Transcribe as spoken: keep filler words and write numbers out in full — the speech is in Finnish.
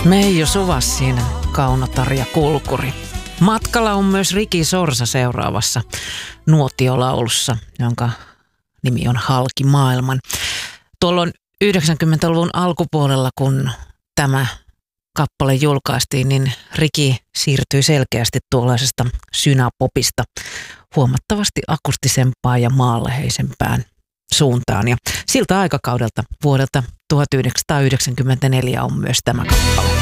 Meiju Suvassin Kauno-Tarja Kulkuri. Matkalla on myös Riki Sorsa seuraavassa nuotiolaulussa, jonka nimi on Halki maailman. Tuolloin yhdeksänkymmentäluvun alkupuolella, kun tämä kappale julkaistiin, niin Riki siirtyi selkeästi tuollaisesta synapopista huomattavasti akustisempaan ja maanläheisempään suuntaan. Ja siltä aikakaudelta vuodelta tuhatyhdeksänsataayhdeksänkymmentäneljä on myös tämä kappale.